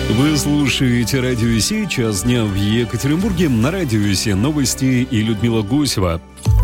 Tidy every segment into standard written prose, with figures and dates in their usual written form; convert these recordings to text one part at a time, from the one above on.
Вы слушаете Радио Си, час дня в Екатеринбурге. На Радио Си новости и Людмила Гусева.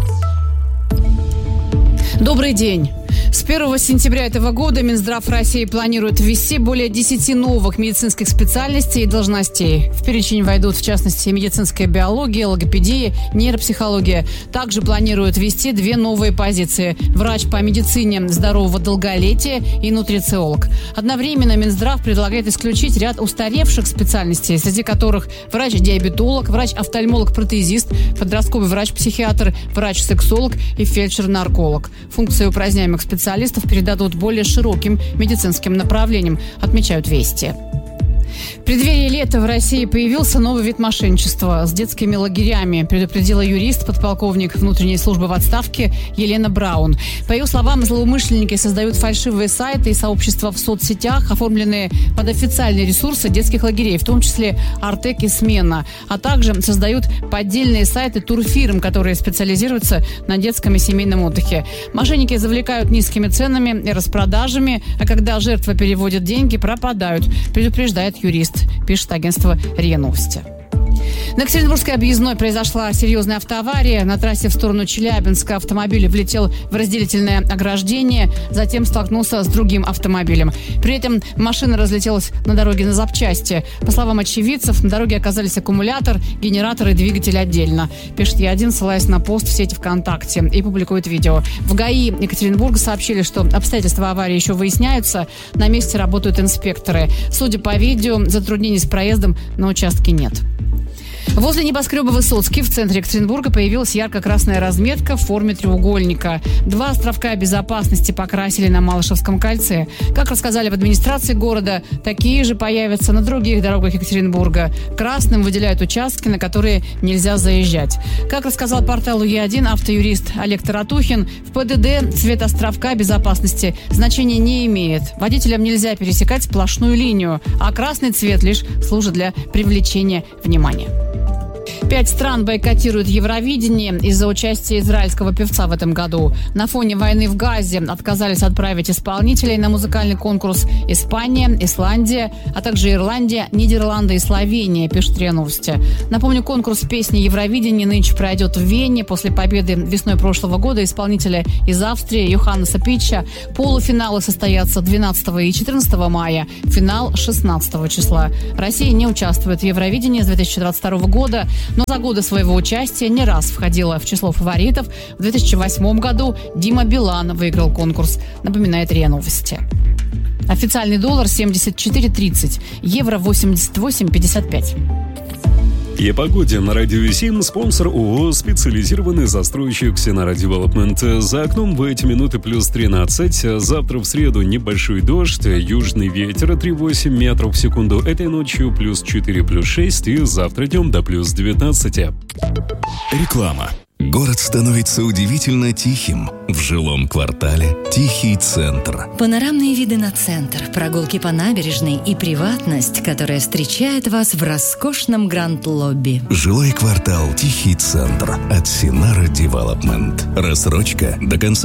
Добрый день. С 1 сентября этого года Минздрав России планирует ввести более 10 новых медицинских специальностей и должностей. В перечень войдут, в частности, медицинская биология, логопедия, нейропсихология. Также планируют ввести 2 новые позиции – врач по медицине здорового долголетия и нутрициолог. Одновременно Минздрав предлагает исключить ряд устаревших специальностей, среди которых врач-диабетолог, врач-офтальмолог-протезист, подростковый врач-психиатр, врач-сексолог и фельдшер-нарколог. Функции упраздняемых специалистов передадут более широким медицинским направлениям, отмечают «Вести». В преддверии лета в России появился новый вид мошенничества с детскими лагерями, предупредила юрист, подполковник внутренней службы в отставке Елена Браун. По ее словам, злоумышленники создают фальшивые сайты и сообщества в соцсетях, оформленные под официальные ресурсы детских лагерей, в том числе «Артек» и «Смена», а также создают поддельные сайты турфирм, которые специализируются на детском и семейном отдыхе. Мошенники завлекают низкими ценами и распродажами, а когда жертва переводит деньги, пропадают, предупреждает юрист, пишет агентство РИА Новости. На Екатеринбургской объездной произошла серьезная автоавария. На трассе в сторону Челябинска автомобиль влетел в разделительное ограждение, затем столкнулся с другим автомобилем. При этом машина разлетелась на дороге на запчасти. По словам очевидцев, на дороге оказались аккумулятор, генератор и двигатель отдельно, пишет Е1, ссылаясь на пост в сети ВКонтакте, и публикует видео. В ГАИ Екатеринбурга сообщили, что обстоятельства аварии еще выясняются. На месте работают инспекторы. Судя по видео, затруднений с проездом на участке нет. Возле небоскреба Высоцкий в центре Екатеринбурга появилась ярко-красная разметка в форме треугольника. 2 островка безопасности покрасили на Малышевском кольце. Как рассказали в администрации города, такие же появятся на других дорогах Екатеринбурга. Красным выделяют участки, на которые нельзя заезжать. Как рассказал порталу Е1 автоюрист Олег Таратухин, в ПДД цвет островка безопасности значения не имеет. Водителям нельзя пересекать сплошную линию, а красный цвет лишь служит для привлечения внимания. 5 стран бойкотируют Евровидение из-за участия израильского певца в этом году. На фоне войны в Газе отказались отправить исполнителей на музыкальный конкурс Испания, Исландия, а также Ирландия, Нидерланды и Словения, пишет РИА Новости. Напомню, конкурс песни Евровидения нынче пройдет в Вене после победы весной прошлого года исполнителя из Австрии Йоханнеса Питча. Полуфиналы состоятся 12 и 14 мая, финал 16 числа. Россия не участвует в Евровидении с 2022 года, но за годы своего участия не раз входила в число фаворитов. В 2008 году Дима Билан выиграл конкурс, напоминает РИА Новости. Официальный доллар 74.30, евро 88.55. И о погоде на Радио Сим. Спонсор ООО «Специализированный застройщик Синара Девелопмент». За окном в эти минуты плюс 13. Завтра в среду небольшой дождь, южный ветер 3,8 метров в секунду. Этой ночью плюс 4, плюс 6 и завтра днем до плюс 19. Реклама. Город становится удивительно тихим. В жилом квартале «Тихий центр». Панорамные виды на центр, прогулки по набережной и приватность, которая встречает вас в роскошном гранд-лобби. Жилой квартал «Тихий центр» от Синара Девелопмент. Рассрочка до конца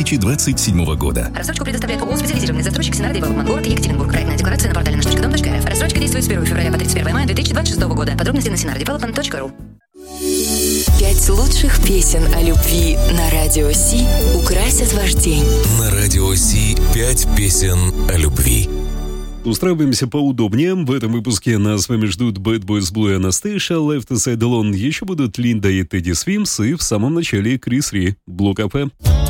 2027 года. Рассрочку предоставляет ООО «Специализированный застройщик Синара Девелопмент». Город Екатеринбург. Проектная декларация на портале наш.дом.рф. Рассрочка действует с 1 февраля по 31 мая 2026 года. Подробности на sinaradevelopment.ru. 5 лучших песен о любви на Радио Си украсят ваш день. На Радио Си 5 песен о любви. Устраиваемся поудобнее. В этом выпуске нас с вами ждут Bad Boys Blue и Anastasia, Left Side Alone. Еще будут Линда и Тедди Свимс, и в самом начале Крис Ри, Блок АП.